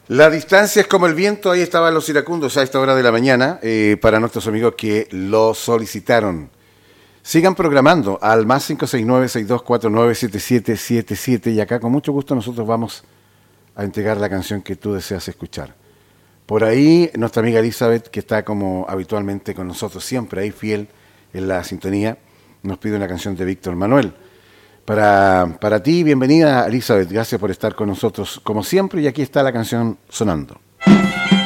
La distancia es como el viento, ahí estaban los iracundos a esta hora de la mañana, para nuestros amigos que lo solicitaron. Sigan programando al más 569-6249-7777 y acá con mucho gusto nosotros vamos a entregar la canción que tú deseas escuchar. Por ahí nuestra amiga Elizabeth, que está como habitualmente con nosotros, siempre ahí fiel en la sintonía, nos pide una canción de Víctor Manuel. Para ti, bienvenida Elizabeth, gracias por estar con nosotros como siempre y aquí está la canción sonando.